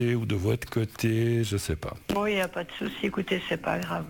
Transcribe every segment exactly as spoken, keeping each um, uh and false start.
ou de votre côté, je sais pas. Bon, il n'y a pas de souci, écoutez, c'est pas grave.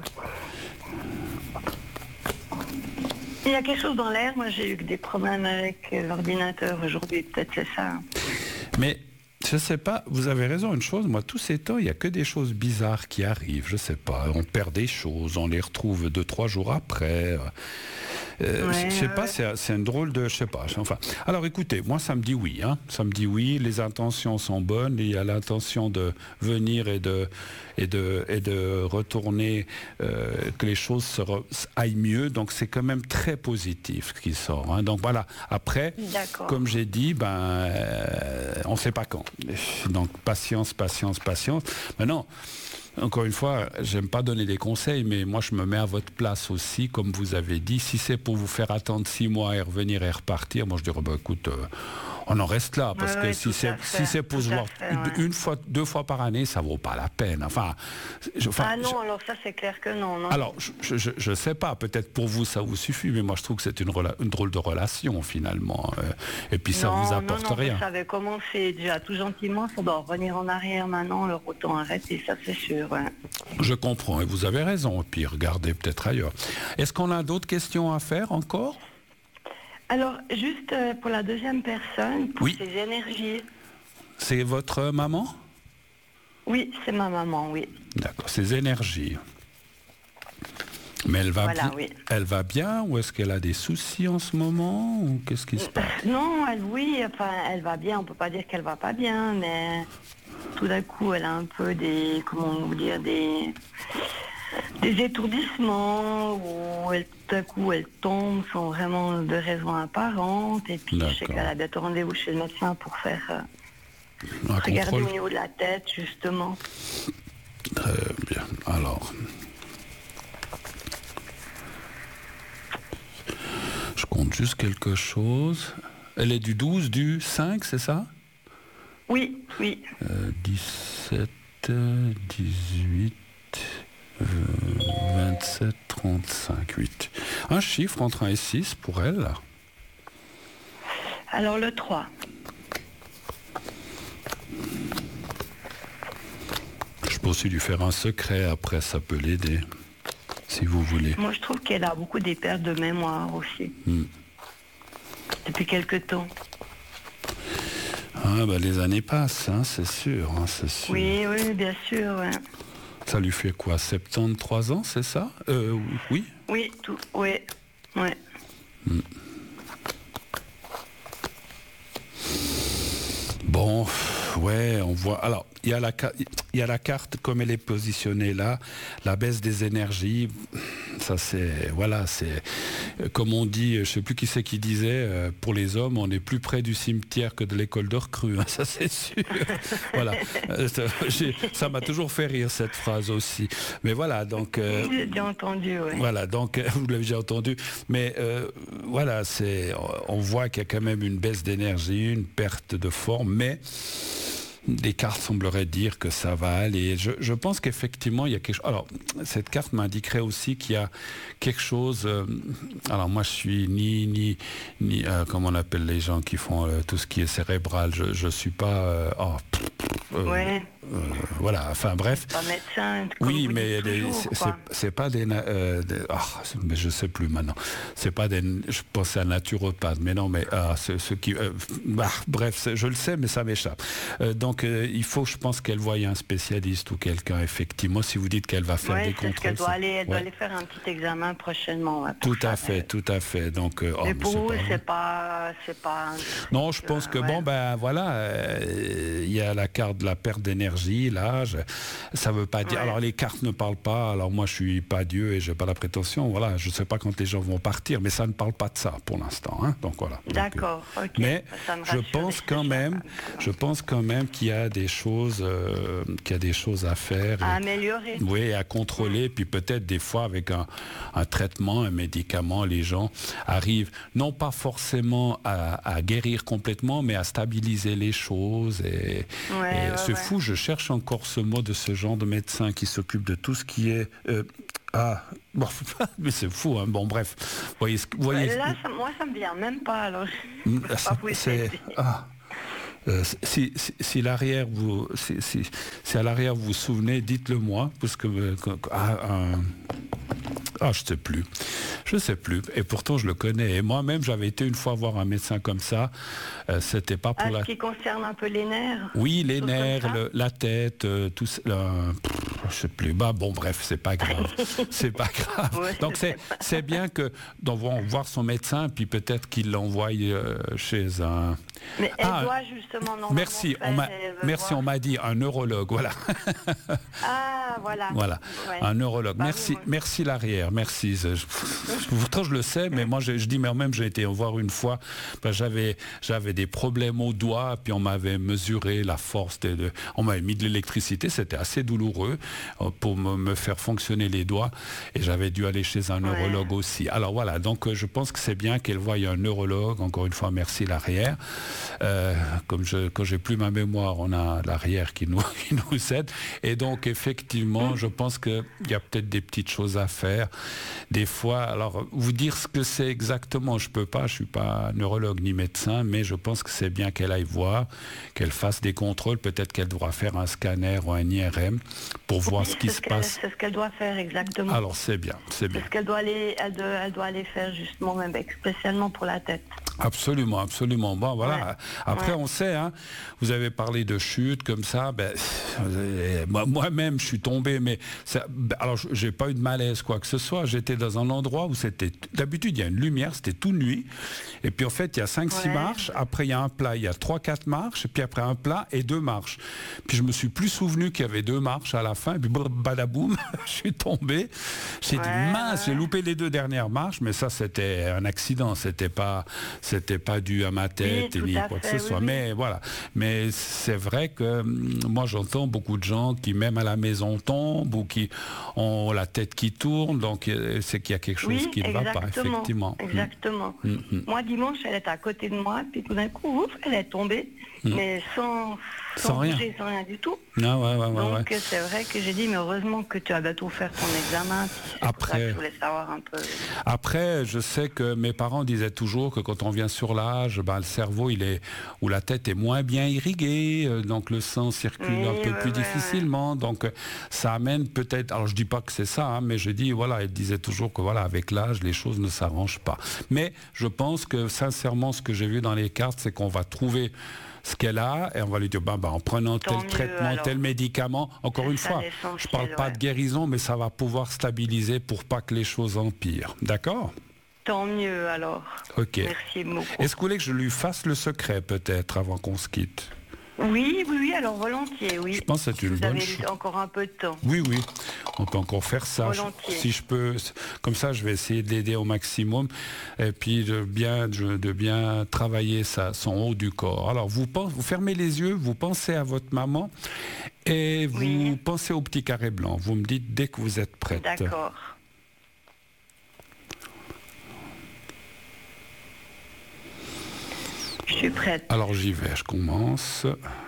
Il y a quelque chose dans l'air, moi j'ai eu des problèmes avec l'ordinateur aujourd'hui, peut-être c'est ça. Mais je sais pas, vous avez raison, une chose, moi tous ces temps, il n'y a que des choses bizarres qui arrivent, je sais pas, on perd des choses, on les retrouve deux, trois jours après. Euh, ouais, je sais ouais. pas, c'est, c'est une drôle de, je sais pas, enfin. Alors écoutez, moi ça me dit oui, hein, ça me dit oui, les intentions sont bonnes, il y a l'intention de venir et de, et de, et de retourner, euh, que les choses se re, aillent mieux, donc c'est quand même très positif ce qui sort, hein. Donc voilà, après, D'accord. comme j'ai dit, ben, euh, on ne sait pas quand. Donc patience, patience, patience. Maintenant, encore une fois, j'aime pas donner des conseils, mais moi je me mets à votre place aussi, comme vous avez dit. Si c'est pour vous faire attendre six mois et revenir et repartir, moi je dirais, bah, écoute, euh, on en reste là, parce ouais, que ouais, si, c'est, si c'est pour se voir fait, une, ouais. une fois, deux fois par année, ça vaut pas la peine. Enfin, je, enfin ah non, je, alors ça c'est clair que non. non. Alors, je, je, je sais pas, peut-être pour vous ça vous suffit, mais moi je trouve que c'est une, rela- une drôle de relation finalement. Euh, et puis ça non, vous apporte non, non, rien. Ça avait commencé déjà tout gentiment, ça doit revenir en arrière maintenant, alors autant arrêter, ça c'est sûr. Ouais. Je comprends, et vous avez raison, et puis regardez peut-être ailleurs. Est-ce qu'on a d'autres questions à faire encore ? Alors, juste euh, pour la deuxième personne, pour oui. ses énergies. C'est votre maman ? Oui, c'est ma maman, oui. D'accord, ses énergies. Mais elle va, voilà, bi- oui. elle va bien, ou est-ce qu'elle a des soucis en ce moment, ou qu'est-ce qui se passe ? Non, elle, oui, enfin, elle va bien, on ne peut pas dire qu'elle va pas bien, mais tout d'un coup, elle a un peu des, comment vous dire, des, des étourdissements, où elle, tout à coup, elle tombe sans vraiment de raison apparente, et puis D'accord. je sais qu'elle a bientôt rendez-vous chez le médecin pour faire... Euh, Un regarder contrôle. au niveau de la tête, justement. Très bien. Alors... Je compte juste quelque chose. Elle est du douze, du cinq, c'est ça ? Oui, oui. Euh, dix-sept, dix-huit, vingt-sept, trente-cinq, huit. Un chiffre entre un et six pour elle. Alors le trois. Je peux aussi lui faire un secret, après ça peut l'aider. Si vous voulez. Moi, je trouve qu'elle a beaucoup des pertes de mémoire aussi. Mm. Depuis quelque temps. Ah, bah, les années passent, hein, c'est sûr, hein, c'est sûr. Oui, oui, bien sûr. Ouais. Ça lui fait quoi, soixante-treize ans, c'est ça ? euh, Oui. Oui, tout, oui, ouais. Mm. Bon, ouais, on voit... Alors, il y a la, il y a la carte comme elle est positionnée là, la baisse des énergies, ça c'est, voilà, c'est, comme on dit, je sais plus qui c'est qui disait, pour les hommes, on est plus près du cimetière que de l'école de recrues, hein, ça c'est sûr. Voilà, ça, ça m'a toujours fait rire cette phrase aussi. Mais voilà, donc... Euh, J'ai déjà entendu, oui. Voilà, donc vous l'avez déjà entendu, mais euh, voilà, c'est, on voit qu'il y a quand même une baisse d'énergie, une perte de forme, mais... Les cartes sembleraient dire que ça va aller. Je, je pense qu'effectivement, il y a quelque chose... Alors, cette carte m'indiquerait aussi qu'il y a quelque chose... Euh... Alors, moi, je suis ni... ni, ni euh, comment on appelle les gens qui font euh, tout ce qui est cérébral. Je ne suis pas... Euh... Oh, euh, ouais. Euh, voilà, enfin bref. Pas médecin. Oui, mais les, c'est, c'est, c'est pas des, euh, des oh, mais je sais plus maintenant. C'est pas des, je pensais à naturopathe, mais non, mais ah, ce, ce qui, euh, bah, bref, je le sais, mais ça m'échappe. Euh, donc euh, il faut, je pense qu'elle voie un spécialiste ou quelqu'un effectivement. Si vous dites qu'elle va faire ouais, des c'est contrôles, ce qu'elle doit aller, elle ouais. doit aller faire un petit examen prochainement. Ouais, tout ça, à fait, mais... tout à fait. Donc, euh, oh, mais mais pour c'est vous, pas c'est pas, c'est pas. Un... Non, je pense que ouais. bon, ben voilà, il euh, y a la carte de la perte d'énergie là. Je, ça veut pas dire. Ouais. Alors les cartes ne parlent pas. Alors moi, je suis pas Dieu et j'ai pas la prétention. Voilà, je sais pas quand les gens vont partir, mais ça ne parle pas de ça pour l'instant. Hein, donc voilà. D'accord. Donc, ok. Mais je pense quand même, je pense quand même qu'il y a des choses, euh, qu'il y a des choses à faire. À et, améliorer. Oui, à contrôler. Mmh. Puis peut-être des fois avec un, un traitement, un médicament, les gens arrivent non pas forcément à, à guérir complètement, mais à stabiliser les choses. Et, ouais, et ouais, c'est ouais. fou. Je cherche encore ce mot de ce genre de médecin qui s'occupe de tout ce qui est... Euh, ah, bon, mais c'est fou, hein. Bon, bref. Vous voyez, vous voyez, Là, ça, moi, ça me vient même pas, alors... c'est, c'est, ah, Euh, si, si, si l'arrière vous, si, si, si à l'arrière vous vous souvenez, dites-le moi, parce que euh, ah, un, ah, je sais plus, je sais plus. Et pourtant je le connais. Et moi-même j'avais été une fois voir un médecin comme ça. Euh, c'était pas pour ah, la. Ce qui concerne un peu les nerfs. Oui, les nerfs, le, la tête, euh, tout ça. Euh, je sais plus. Bah bon, bref, c'est pas grave. C'est pas grave. Ouais, donc c'est c'est bien que d'en voir son médecin, puis peut-être qu'il l'envoie euh, chez un. Mais elle ah, doit justement normalement merci, faire, on m'a, merci, voir. on m'a dit un neurologue, voilà. Ah, voilà. Voilà, ouais. un neurologue. Bah, merci, oui, merci l'arrière, merci. Je, je, pourtant je le sais, mais moi je, je dis, mais même j'ai été en voir une fois, ben, j'avais, j'avais des problèmes aux doigts, puis on m'avait mesuré la force, de, de, on m'avait mis de l'électricité, c'était assez douloureux euh, pour me, me faire fonctionner les doigts, et j'avais dû aller chez un neurologue ouais. aussi. Alors voilà, donc euh, je pense que c'est bien qu'elle voie un neurologue, encore une fois, merci l'arrière. Euh, comme je, quand j'ai plus ma mémoire, on a l'arrière qui nous, qui nous aide, et donc effectivement, je pense qu'il y a peut-être des petites choses à faire. Des fois, alors vous dire ce que c'est exactement, je peux pas, je suis pas neurologue ni médecin, mais je pense que c'est bien qu'elle aille voir, qu'elle fasse des contrôles, peut-être qu'elle devra faire un scanner ou un I R M pour oui, voir ce qui se passe. C'est ce qu'elle doit faire exactement. Alors c'est bien, c'est bien. Parce qu'elle doit aller, elle doit, elle doit aller faire justement, même spécialement pour la tête. Absolument, absolument. Bon, voilà. Ouais. Après, ouais. on sait, hein, vous avez parlé de chute comme ça. Ben, moi-même, je suis tombé, mais ça, alors j'ai pas eu de malaise, quoi que ce soit. J'étais dans un endroit où c'était, d'habitude, il y a une lumière, c'était tout nuit. Et puis en fait, il y a cinq six ouais. marches. Après, il y a un plat. Il y a trois quatre marches. Et puis après, un plat et deux marches. Puis je me suis plus souvenu qu'il y avait deux marches à la fin. Et puis badaboum, je suis tombé. J'ai ouais, dit mince, ouais. j'ai loupé les deux dernières marches. Mais ça, c'était un accident. C'était pas C'était pas dû à ma tête oui, ni quoi que ce soit. Oui, mais oui. voilà. Mais c'est vrai que moi j'entends beaucoup de gens qui même à la maison tombent ou qui ont la tête qui tourne. Donc c'est qu'il y a quelque chose oui, qui ne va pas effectivement. Exactement. Mmh. Mmh. Moi dimanche elle est à côté de moi puis tout d'un coup ouf, elle est tombée. Mmh. Mais sans, sans, sans rien. Bouger, sans rien du tout. Ah, ouais, ouais, ouais, Donc ouais. c'est vrai que j'ai dit, mais heureusement que tu as bientôt faire ton examen. Après, je voulais savoir un peu. Après, je sais que mes parents disaient toujours que quand on vient sur l'âge, ben, le cerveau, il est, ou la tête est moins bien irriguée, donc le sang circule oui, un peu ouais, plus ouais, difficilement. Ouais. Donc ça amène peut-être, alors je dis pas que c'est ça, hein, mais je dis, voilà, elle disait toujours que voilà, avec l'âge, les choses ne s'arrangent pas. Mais je pense que sincèrement, ce que j'ai vu dans les cartes, c'est qu'on va trouver ce qu'elle a et on va lui dire bah, bah, en prenant Tant tel mieux, traitement, alors. tel médicament, encore une fois, je ne parle pas ouais. de guérison, mais ça va pouvoir stabiliser pour pas que les choses empirent. D'accord ? Tant mieux alors. Ok. Merci beaucoup. Est-ce que vous voulez que je lui fasse le secret peut-être avant qu'on se quitte ? Oui, oui, oui, alors volontiers, oui. Je pense que c'est une Vous bonne avez chose. encore un peu de temps. Oui, oui, on peut encore faire ça. Volontiers. Si je peux, comme ça, je vais essayer de l'aider au maximum et puis de bien, de bien travailler ça, son haut du corps. Alors, vous, pensez, vous fermez les yeux, vous pensez à votre maman et vous oui. pensez au petit carré blanc. Vous me dites dès que vous êtes prête. D'accord. Je suis prête. Alors j'y vais, je commence.